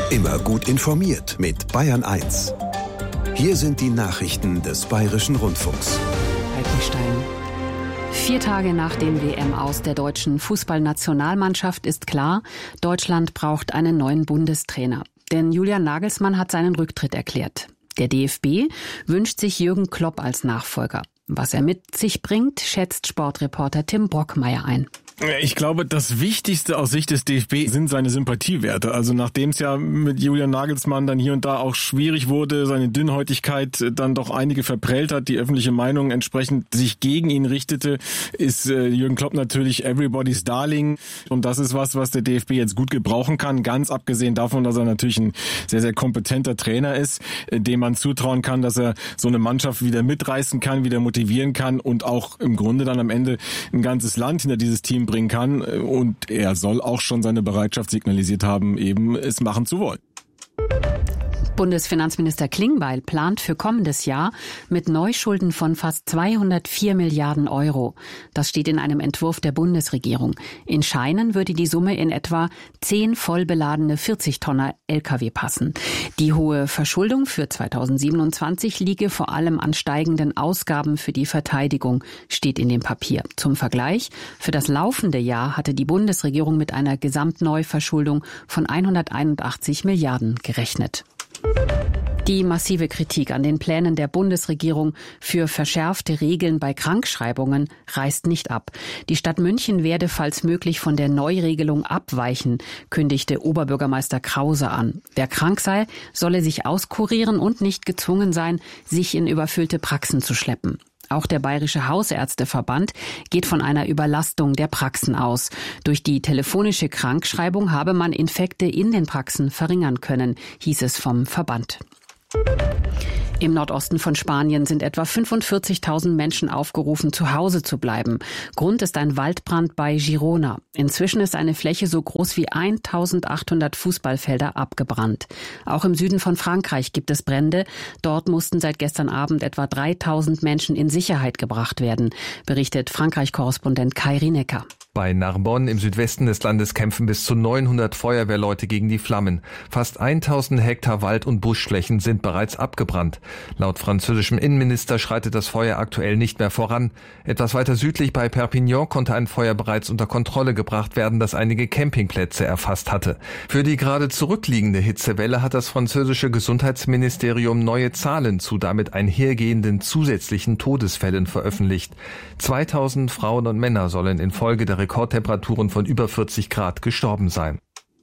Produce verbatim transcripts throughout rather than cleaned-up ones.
Immer gut informiert mit Bayern eins. Hier sind die Nachrichten des Bayerischen Rundfunks. Altenstein. Vier Tage nach dem W M-Aus der deutschen Fußballnationalmannschaft ist klar, Deutschland braucht einen neuen Bundestrainer. Denn Julian Nagelsmann hat seinen Rücktritt erklärt. Der D F B wünscht sich Jürgen Klopp als Nachfolger. Was er mit sich bringt, schätzt Sportreporter Tim Brockmeier ein. Ich glaube, das Wichtigste aus Sicht des D F B sind seine Sympathiewerte. Also nachdem es ja mit Julian Nagelsmann dann hier und da auch schwierig wurde, seine Dünnhäutigkeit dann doch einige verprellt hat, die öffentliche Meinung entsprechend sich gegen ihn richtete, ist äh, Jürgen Klopp natürlich everybody's darling. Und das ist was, was der D F B jetzt gut gebrauchen kann. Ganz abgesehen davon, dass er natürlich ein sehr, sehr kompetenter Trainer ist, äh, dem man zutrauen kann, dass er so eine Mannschaft wieder mitreißen kann, wieder motivieren kann und auch im Grunde dann am Ende ein ganzes Land hinter dieses Team bringen kann, und er soll auch schon seine Bereitschaft signalisiert haben, eben es machen zu wollen. Bundesfinanzminister Klingbeil plant für kommendes Jahr mit Neuschulden von fast zweihundertvier Milliarden Euro. Das steht in einem Entwurf der Bundesregierung. In Scheinen würde die Summe in etwa zehn vollbeladene vierzig-Tonner L K W passen. Die hohe Verschuldung für zweitausendsiebenundzwanzig liege vor allem an steigenden Ausgaben für die Verteidigung, steht in dem Papier. Zum Vergleich, für das laufende Jahr hatte die Bundesregierung mit einer Gesamtneuverschuldung von hunderteinundachtzig Milliarden gerechnet. Die massive Kritik an den Plänen der Bundesregierung für verschärfte Regeln bei Krankschreibungen reißt nicht ab. Die Stadt München werde falls möglich von der Neuregelung abweichen, kündigte Oberbürgermeister Krause an. Wer krank sei, solle sich auskurieren und nicht gezwungen sein, sich in überfüllte Praxen zu schleppen. Auch der Bayerische Hausärzteverband geht von einer Überlastung der Praxen aus. Durch die telefonische Krankschreibung habe man Infekte in den Praxen verringern können, hieß es vom Verband. Im Nordosten von Spanien sind etwa fünfundvierzigtausend Menschen aufgerufen, zu Hause zu bleiben. Grund ist ein Waldbrand bei Girona. Inzwischen ist eine Fläche so groß wie eintausendachthundert Fußballfelder abgebrannt. Auch im Süden von Frankreich gibt es Brände. Dort mussten seit gestern Abend etwa dreitausend Menschen in Sicherheit gebracht werden, berichtet Frankreich-Korrespondent Kai Rinecker. Bei Narbonne im Südwesten des Landes kämpfen bis zu neunhundert Feuerwehrleute gegen die Flammen. Fast tausend Hektar Wald- und Buschflächen sind bereits abgebrannt. Laut französischem Innenminister schreitet das Feuer aktuell nicht mehr voran. Etwas weiter südlich bei Perpignan konnte ein Feuer bereits unter Kontrolle gebracht werden, das einige Campingplätze erfasst hatte. Für die gerade zurückliegende Hitzewelle hat das französische Gesundheitsministerium neue Zahlen zu damit einhergehenden zusätzlichen Todesfällen veröffentlicht. zweitausend Frauen und Männer sollen infolge der Rekordtemperaturen von über vierzig Grad gestorben sein.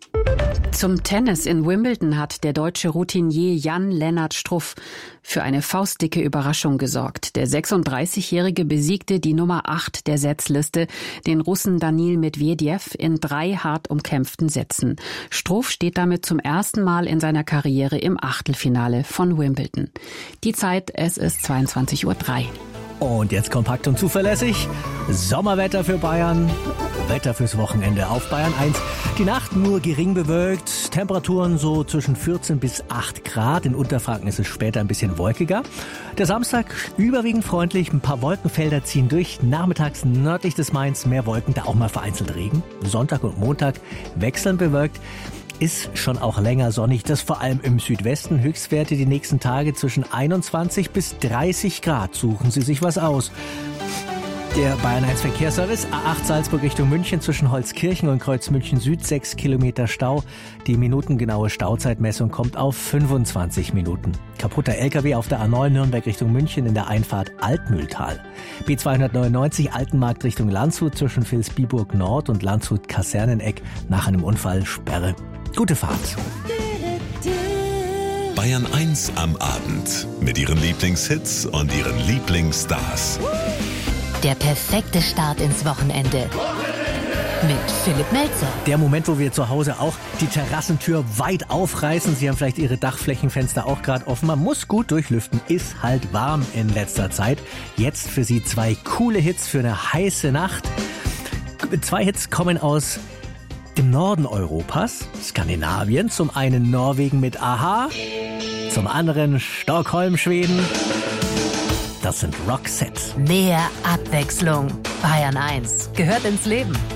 Zum Tennis in Wimbledon hat der deutsche Routinier Jan-Lennart Struff für eine faustdicke Überraschung gesorgt. Der sechsunddreißigjährige besiegte die Nummer acht der Setzliste, den Russen Danil Medvedev, in drei hart umkämpften Sätzen. Struff steht damit zum ersten Mal in seiner Karriere im Achtelfinale von Wimbledon. Die Zeit, es ist zweiundzwanzig Uhr drei. Und jetzt kompakt und zuverlässig. Sommerwetter für Bayern. Wetter fürs Wochenende auf Bayern eins. Die Nacht nur gering bewölkt. Temperaturen so zwischen vierzehn bis acht Grad. In Unterfranken ist es später ein bisschen wolkiger. Der Samstag überwiegend freundlich. Ein paar Wolkenfelder ziehen durch. Nachmittags nördlich des Mains mehr Wolken, da auch mal vereinzelt Regen. Sonntag und Montag wechselnd bewölkt. Ist schon auch länger sonnig, das vor allem im Südwesten. Höchstwerte die nächsten Tage zwischen einundzwanzig bis dreißig Grad. Suchen Sie sich was aus. Der Bayern eins Verkehrsservice, A acht Salzburg Richtung München zwischen Holzkirchen und Kreuz München Süd, sechs Kilometer Stau. Die minutengenaue Stauzeitmessung kommt auf fünfundzwanzig Minuten. Kaputter L K W auf der A neun Nürnberg Richtung München in der Einfahrt Altmühltal. B zweihundertneunundneunzig Altenmarkt Richtung Landshut zwischen Vilsbiburg Nord und Landshut Kaserneneck nach einem Unfall Sperre. Gute Fahrt. Bayern eins am Abend mit ihren Lieblingshits und ihren Lieblingsstars. Der perfekte Start ins Wochenende. Mit Philipp Melzer. Der Moment, wo wir zu Hause auch die Terrassentür weit aufreißen. Sie haben vielleicht Ihre Dachflächenfenster auch gerade offen. Man muss gut durchlüften. Ist halt warm in letzter Zeit. Jetzt für Sie zwei coole Hits für eine heiße Nacht. Zwei Hits kommen aus dem Norden Europas, Skandinavien. Zum einen Norwegen mit Aha, zum anderen Stockholm, Schweden. Das sind Roxette. Mehr Abwechslung. Bayern eins gehört ins Leben.